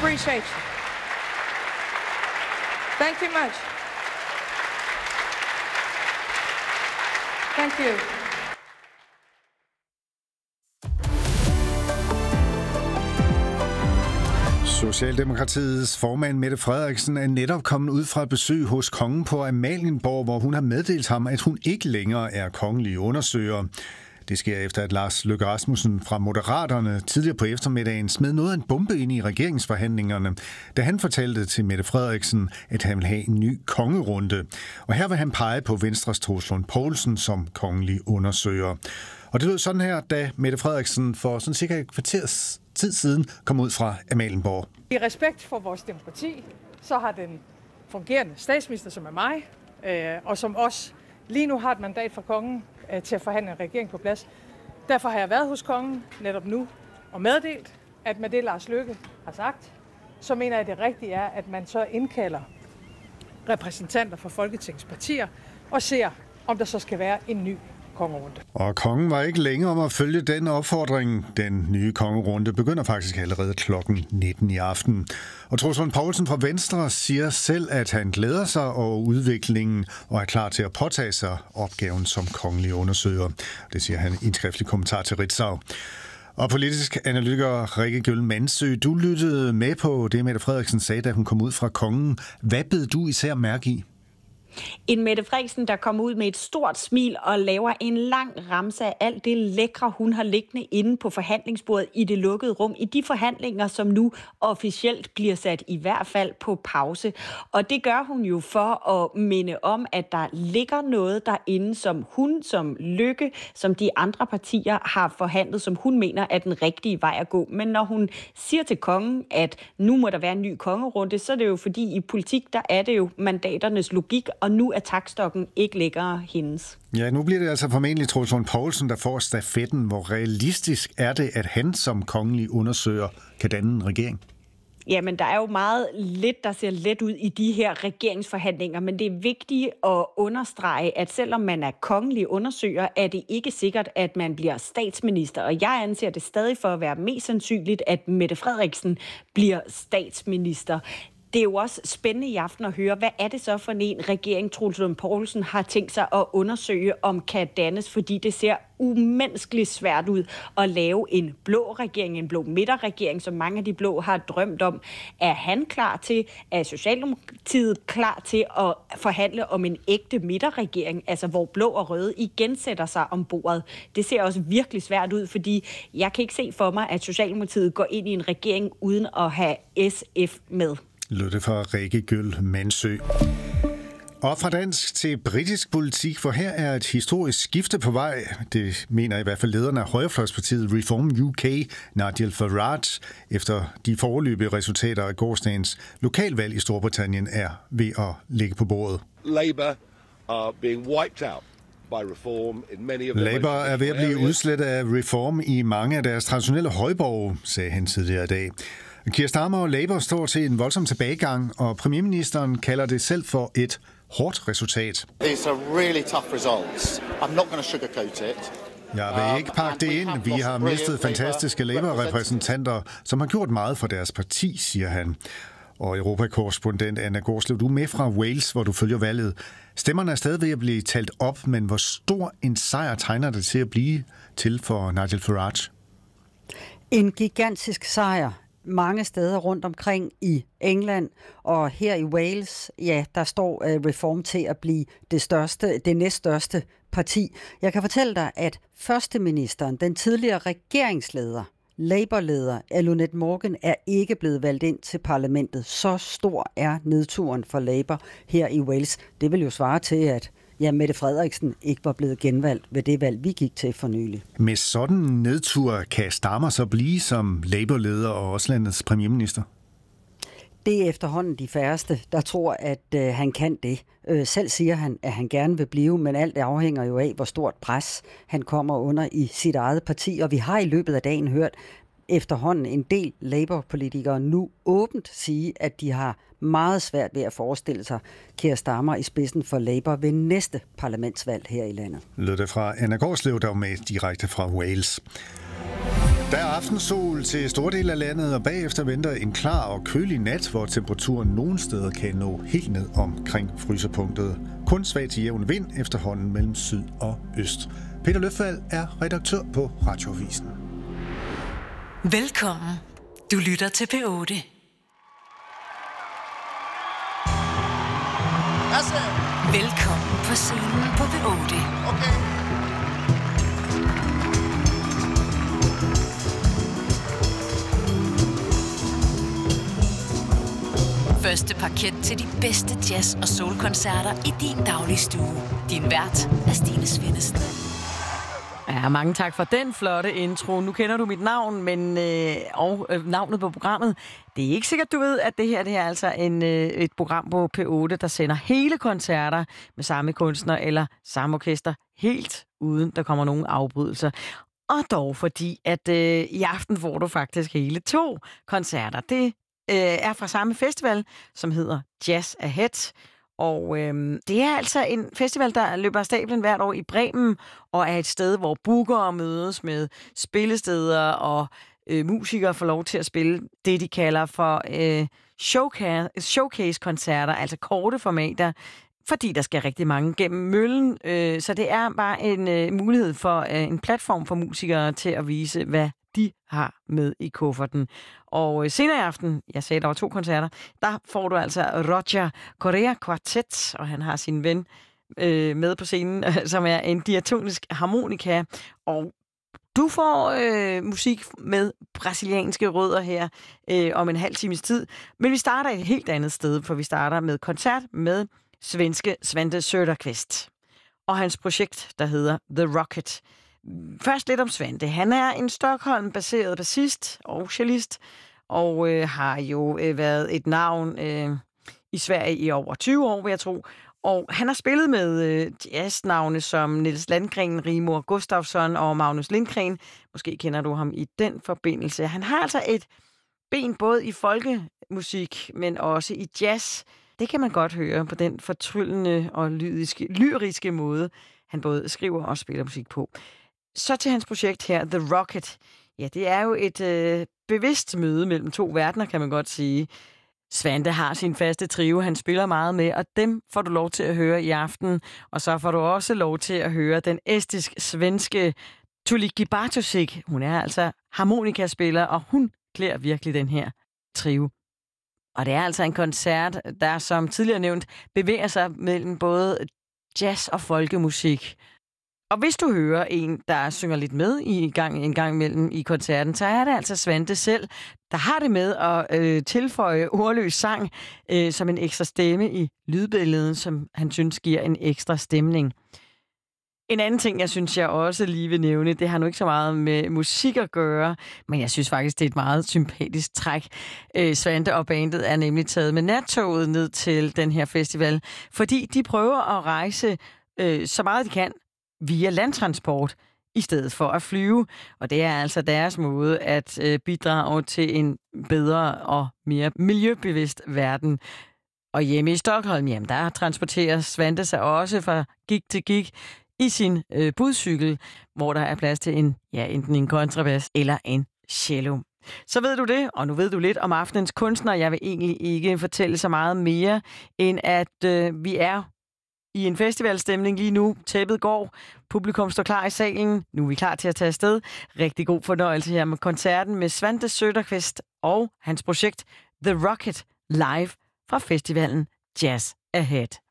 appreciate you. Thank you much. Thank you. Socialdemokratiets formand Mette Frederiksen er netop kommet ud fra et besøg hos kongen på Amalienborg, hvor hun har meddelt ham, at hun ikke længere er kongelig undersøger. Det sker efter, at Lars Løkke Rasmussen fra Moderaterne tidligere på eftermiddagen smed noget af en bombe ind i regeringsforhandlingerne, da han fortalte til Mette Frederiksen, at han vil have en ny kongerunde. Og her vil han pege på Venstres Troels Lund Poulsen som kongelig undersøger. Og det lød sådan her, da Mette Frederiksen for sådan cirka et kvarters tid siden kom ud fra Amalienborg. I respekt for vores demokrati, så har den fungerende statsminister, som er mig, og som også lige nu har et mandat fra kongen til at forhandle en regering på plads. Derfor har jeg været hos kongen netop nu og meddelt, at med det Lars Løkke har sagt, så mener jeg, at det rigtige er, at man så indkalder repræsentanter for Folketingets partier og ser, om der så skal være en ny kongerunde. Og kongen var ikke længe om at følge den opfordring. Den nye kongerunde begynder faktisk allerede klokken 19 i aften. Og Troels Lund Poulsen fra Venstre siger selv, at han glæder sig over udviklingen og er klar til at påtage sig opgaven som kongelig undersøger. Det siger han i en skriftlig kommentar til Ritzau. Og politisk analytiker Rikke Gjøl Mandsø, du lyttede med på det, Mette Frederiksen sagde, da hun kom ud fra kongen. Hvad bed du især mærke i? En Mette Frederiksen, der kommer ud med et stort smil og laver en lang remse af alt det lækre, hun har liggende inde på forhandlingsbordet i det lukkede rum, i de forhandlinger, som nu officielt bliver sat i hvert fald på pause. Og det gør hun jo for at minde om, at der ligger noget derinde, som hun, som Løkke, som de andre partier har forhandlet, som hun mener er den rigtige vej at gå. Men når hun siger til kongen, at nu må der være en ny kongerunde, så er det jo fordi i politik, der er det jo mandaternes logik, og nu er taktstokken ikke længere hendes. Ja, nu bliver det altså formentlig Troels Lund Poulsen, der får stafetten. Hvor realistisk er det, at han som kongelig undersøger kan danne en regering? Jamen, der er jo meget lidt, der ser let ud i de her regeringsforhandlinger, men det er vigtigt at understrege, at selvom man er kongelig undersøger, er det ikke sikkert, at man bliver statsminister. Og jeg anser det stadig for at være mest sandsynligt, at Mette Frederiksen bliver statsminister. Det er jo også spændende i aften at høre, hvad er det så for en regering, Troels Lund Poulsen har tænkt sig at undersøge, om kan dannes, fordi det ser umenneskeligt svært ud at lave en blå regering, en blå midterregering, som mange af de blå har drømt om. Er han klar til, er Socialdemokratiet klar til at forhandle om en ægte midterregering, altså hvor blå og røde igen sætter sig om bordet? Det ser også virkelig svært ud, fordi jeg kan ikke se for mig, at Socialdemokratiet går ind i en regering uden at have SF med. Lød det fra Rikke Gjøl Mandsø. Og fra dansk til britisk politik, for her er et historisk skifte på vej. Det mener i hvert fald lederne af højrefløjspartiet Reform UK, Nigel Farage, efter de foreløbige resultater af gårsdagens lokalvalg i Storbritannien er ved at ligge på bordet. Labour are being wiped out. Labour er ved at blive udslettet af Reform i mange af deres traditionelle højborge, sagde han tidligere i dag. Keir Starmer og Labour står til en voldsom tilbagegang, og premierministeren kalder det selv for et hårdt resultat. It's a really tough result. I'm not going to sugarcoat it. Jeg vil ikke pakke det ind. Vi har mistet fantastiske Labour-repræsentanter, som har gjort meget for deres parti, siger han. Og Europakorrespondent Anna Gårdslev, du er med fra Wales, hvor du følger valget. Stemmerne er stadig ved at blive talt op, men hvor stor en sejr tegner det til at blive til for Nigel Farage? En gigantisk sejr. Mange steder rundt omkring i England og her i Wales, ja, der står Reform til at blive det næststørste parti. Jeg kan fortælle dig, at førsteministeren, den tidligere regeringsleder, Labour-leder Eluned Morgan, er ikke blevet valgt ind til parlamentet. Så stor er nedturen for Labour her i Wales. Det vil jo svare til, at Mette Frederiksen ikke var blevet genvalgt ved det valg, vi gik til for nylig. Med sådan en nedtur kan Starmer så blive som Labour-leder og også landets premierminister? Det er efterhånden de færreste, der tror, at han kan det. Selv siger han, at han gerne vil blive, men alt afhænger jo af, hvor stort pres han kommer under i sit eget parti. Og vi har i løbet af dagen hørt efterhånden en del Labour-politikere nu åbent sige, at de har meget svært ved at forestille sig Keir Starmer i spidsen for Labour ved næste parlamentsvalg her i landet. Lød det fra Anna Gårdslev, der var med direkte fra Wales. Der er aftensol til store dele af landet, og bagefter venter en klar og kølig nat, hvor temperaturen nogle steder kan nå helt ned omkring frysepunktet. Kun svag til jævn vind efterhånden mellem syd og øst. Peter Løfvald er redaktør på Radioavisen. Velkommen. Du lytter til P8. Velkommen på scenen på P8. Okay. Første parket til de bedste jazz- og soul-koncerter i din daglige stue. Din vært er Stine Svendsen. Ja, mange tak for den flotte intro. Nu kender du mit navn, men navnet på programmet. Det er ikke sikkert, du ved, at det her det er altså et program på P8, der sender hele koncerter med samme kunstner eller samme orkester, helt uden der kommer nogen afbrydelser. Og dog fordi, at i aften får du faktisk hele 2 koncerter. Det er fra samme festival, som hedder Jazz Ahead. Og det er altså en festival, der løber af stablen hvert år i Bremen, og er et sted, hvor bookere mødes med spillesteder, og musikere får lov til at spille det, de kalder for showcase-koncerter, altså korte formater, fordi der skal rigtig mange gennem møllen. Så det er bare en mulighed for en platform for musikere til at vise, hvad de har med i kufferten. Og senere i aften, jeg sagde, der var 2 koncerter, der får du altså Roger Correa Quartet, og han har sin ven med på scenen, som er en diatonisk harmonika. Og du får musik med brasilianske rødder her om en halv times tid. Men vi starter et helt andet sted, for vi starter med koncert med svenske Svante Söderqvist og hans projekt, der hedder The Rocket. Først lidt om Svante. Han er en Stockholm-baseret bassist og cellist, og har jo været et navn i Sverige i over 20 år, vil jeg tro. Og han har spillet med jazznavne som Niels Landgren, Rigmor Gustafsson og Magnus Lindgren. Måske kender du ham i den forbindelse. Han har altså et ben både i folkemusik, men også i jazz. Det kan man godt høre på den fortryllende og lyriske måde, han både skriver og spiller musik på. Så til hans projekt her, The Rocket. Ja, det er jo et bevidst møde mellem 2 verdener, kan man godt sige. Svante har sin faste trio, han spiller meget med, og dem får du lov til at høre i aften. Og så får du også lov til at høre den estisk-svenske Tuulikki Bartosik. Hun er altså harmonikaspiller, og hun klæder virkelig den her trio. Og det er altså en koncert, der som tidligere nævnt bevæger sig mellem både jazz og folkemusik. Og hvis du hører en, der synger lidt med en gang imellem i koncerten, så er det altså Svante selv, der har det med at tilføje ordløs sang som en ekstra stemme i lydbilledet, som han synes giver en ekstra stemning. En anden ting, jeg synes, jeg også lige vil nævne, det har nu ikke så meget med musik at gøre, men jeg synes faktisk, det er et meget sympatisk træk. Svante og bandet er nemlig taget med nattoget ned til den her festival, fordi de prøver at rejse så meget de kan via landtransport i stedet for at flyve. Og det er altså deres måde at bidrage til en bedre og mere miljøbevidst verden. Og hjemme i Stockholm, jamen, der transporterer Svante sig også fra gig til gig i sin budcykel, hvor der er plads til enten en kontrabas eller en cello. Så ved du det, og nu ved du lidt om aftenens kunstner. Jeg vil egentlig ikke fortælle så meget mere, end at vi er i en festivalstemning lige nu. Tæppet går, publikum står klar i salen. Nu er vi klar til at tage afsted. Rigtig god fornøjelse her med koncerten med Svante Söderqvist og hans projekt The Rocket live fra festivalen Jazz Ahead.